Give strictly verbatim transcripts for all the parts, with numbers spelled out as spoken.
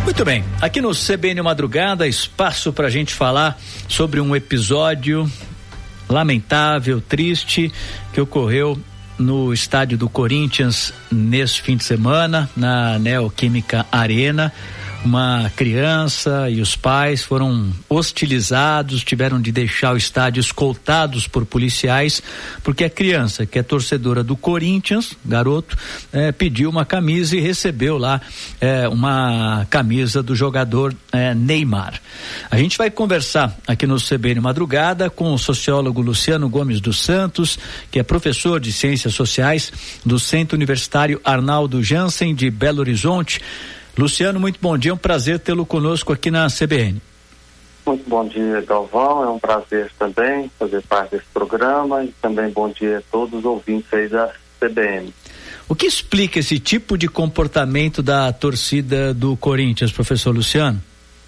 Muito bem, aqui no C B N Madrugada, espaço para a gente falar sobre um episódio lamentável, triste, que ocorreu no estádio do Corinthians nesse fim de semana, na Neoquímica Arena. Uma criança e os pais foram hostilizados, tiveram de deixar o estádio escoltados por policiais, porque a criança, que é torcedora do Corinthians, garoto, eh, pediu uma camisa e recebeu lá eh, uma camisa do jogador eh, Neymar. A gente vai conversar aqui no C B N Madrugada com o sociólogo Luciano Gomes dos Santos, que é professor de Ciências Sociais do Centro Universitário Arnaldo Jansen de Belo Horizonte. Luciano, muito bom dia, é um prazer tê-lo conosco aqui na C B N. Muito bom dia, Galvão, é um prazer também fazer parte desse programa e também bom dia a todos os ouvintes aí da C B N. O que explica esse tipo de comportamento da torcida do Corinthians, professor Luciano?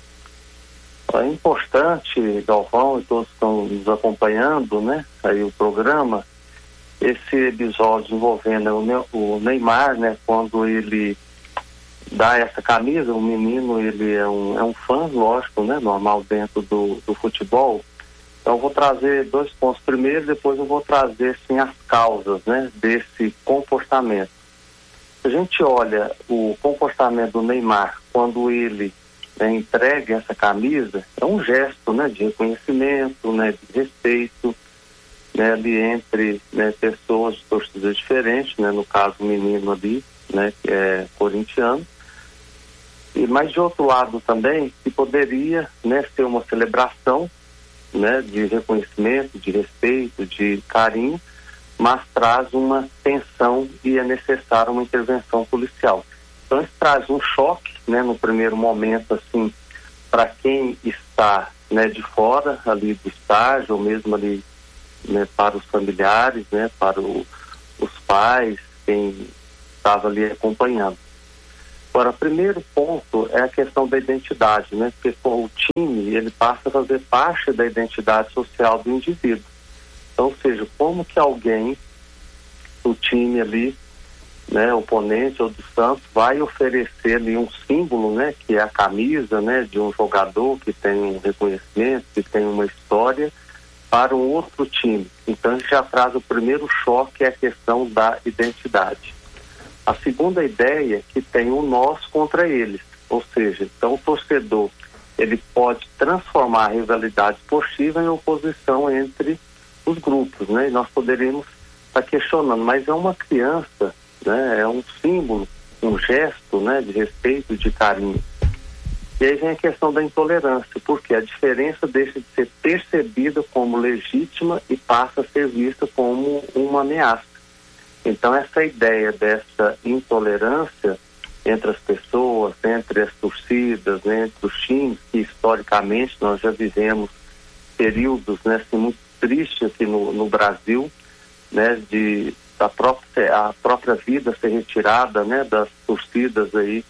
É importante, Galvão, e todos estão nos acompanhando, né, aí o programa, esse episódio envolvendo o Neymar, né, quando ele dá essa camisa, o menino, ele é um, é um fã, lógico, né, normal dentro do, do futebol. Então eu vou trazer dois pontos primeiro, depois eu vou trazer, sim, as causas, né, desse comportamento. Se a gente olha o comportamento do Neymar, quando ele, né, entrega essa camisa, é um gesto, né, de reconhecimento, né, de respeito, né, ali entre, né, pessoas de torcidas diferentes, né, no caso o menino ali, né, que é corintiano. E, mas de outro lado também, que poderia, né, ser uma celebração, né, de reconhecimento, de respeito, de carinho, mas traz uma tensão e é necessária uma intervenção policial. Então isso traz um choque, né, no primeiro momento, assim, para quem está, né, de fora ali do estádio, ou mesmo ali, né, para os familiares, né, para o, os pais, quem estava ali acompanhando. Agora, o primeiro ponto é a questão da identidade, né? Porque pô, o time, ele passa a fazer parte da identidade social do indivíduo. Então, ou seja, como que alguém do time ali, né, oponente ou do Santos, vai oferecer ali um símbolo, né, que é a camisa, né, de um jogador que tem um reconhecimento, que tem uma história, para um outro time. Então, já traz o primeiro choque, que é a questão da identidade. A segunda ideia é que tem o nós contra eles, ou seja, então o torcedor, ele pode transformar a rivalidade esportiva em oposição entre os grupos, né? E nós poderíamos estar questionando, mas é uma criança, né? É um símbolo, um gesto, né, de respeito, de carinho. E aí vem a questão da intolerância, porque a diferença deixa de ser percebida como legítima e passa a ser vista como uma ameaça. Então essa ideia dessa intolerância entre as pessoas, entre as torcidas, né, entre os times, que historicamente nós já vivemos períodos, né, assim, muito tristes aqui no, no Brasil, né, de a própria, a própria vida ser retirada, né, das torcidas aí,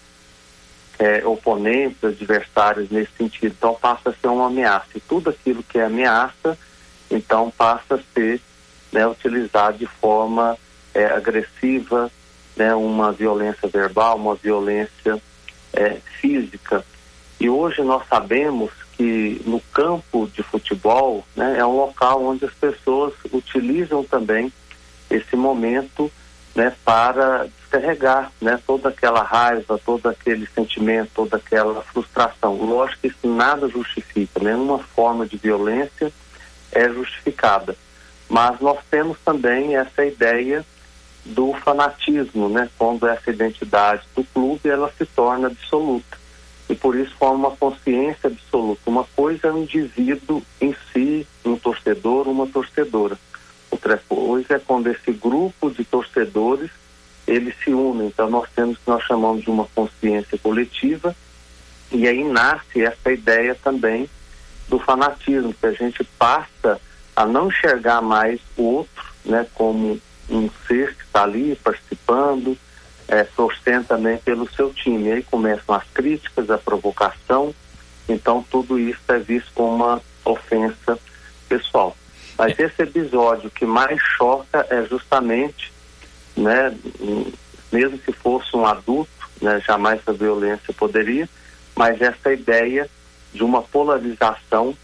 é, oponentes, adversários nesse sentido. Então passa a ser uma ameaça. E tudo aquilo que é ameaça, então passa a ser, né, utilizado de forma É, agressiva, né, uma violência verbal, uma violência é, física. E hoje nós sabemos que no campo de futebol, né, é um local onde as pessoas utilizam também esse momento, né, para descarregar, né, toda aquela raiva, todo aquele sentimento, toda aquela frustração. Lógico que isso nada justifica, nenhuma forma de violência é justificada. Mas nós temos também essa ideia do fanatismo, né? Quando essa identidade do clube, ela se torna absoluta. E por isso forma uma consciência absoluta. Uma coisa é o indivíduo em si, um torcedor, uma torcedora. Outra coisa é quando esse grupo de torcedores, eles se unem. Então nós temos o que nós chamamos de uma consciência coletiva, e aí nasce essa ideia também do fanatismo, que a gente passa a não enxergar mais o outro, né, como um ser que está ali participando, é, torcendo também pelo seu time. E aí começam as críticas, a provocação, então tudo isso é visto como uma ofensa pessoal. Mas esse episódio que mais choca é justamente, né, mesmo se fosse um adulto, né, jamais essa violência poderia, mas essa ideia de uma polarização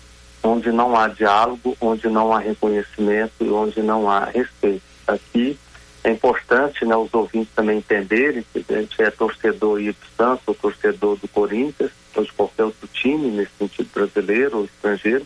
onde não há diálogo, onde não há reconhecimento e onde não há respeito. Aqui é importante, né, os ouvintes também entenderem que a gente é torcedor e Santos, ou torcedor do Corinthians, ou de qualquer outro time, nesse sentido brasileiro ou estrangeiro.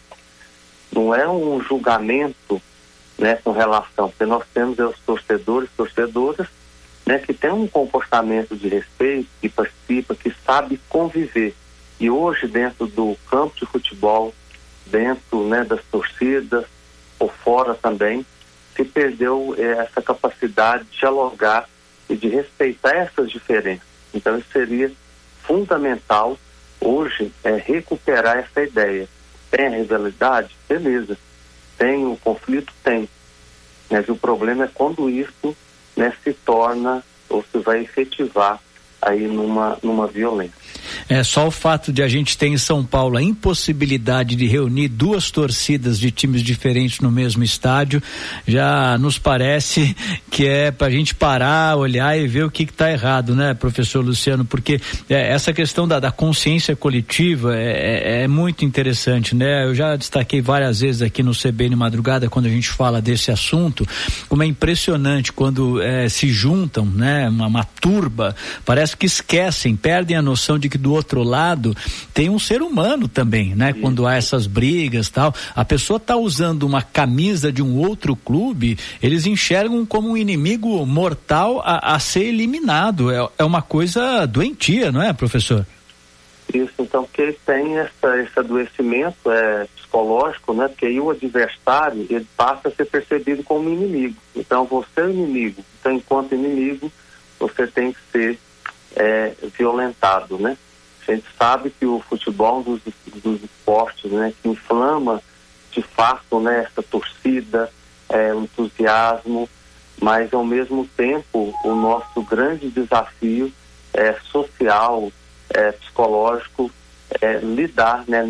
Não é um julgamento, né, com relação, porque nós temos os torcedores, torcedoras, né, que tem um comportamento de respeito, que participa, que sabe conviver. E hoje, dentro do campo de futebol, dentro, né, das torcidas, ou fora também, se perdeu eh, essa capacidade de dialogar e de respeitar essas diferenças. Então, isso seria fundamental hoje, é recuperar essa ideia. Tem a rivalidade? Beleza. Tem o conflito? Tem. Mas o problema é quando isso, né, se torna ou se vai efetivar aí numa, numa violência. É só o fato de a gente ter em São Paulo a impossibilidade de reunir duas torcidas de times diferentes no mesmo estádio, já nos parece que é pra gente parar, olhar e ver o que que tá errado, né, professor Luciano? Porque é, essa questão da, da consciência coletiva é, é, é muito interessante, né? Eu já destaquei várias vezes aqui no C B N Madrugada, quando a gente fala desse assunto, como é impressionante quando é, se juntam, né, uma, uma turba, parece que esquecem, perdem a noção de que do outro lado tem um ser humano também, né? Sim. Quando há essas brigas e tal, a pessoa tá usando uma camisa de um outro clube, eles enxergam como um inimigo mortal a, a ser eliminado. É, é uma coisa doentia, não é, professor? Isso, então, porque ele tem essa, esse adoecimento é, psicológico, né? Porque aí o adversário, ele passa a ser percebido como inimigo. Então, você é o inimigo. Então, enquanto inimigo, você tem que ser é, violentado, né? A gente sabe que o futebol é um dos, dos esportes, né, que inflama de fato, né, essa torcida, é, o entusiasmo, mas ao mesmo tempo o nosso grande desafio é social, é, psicológico, é lidar, né,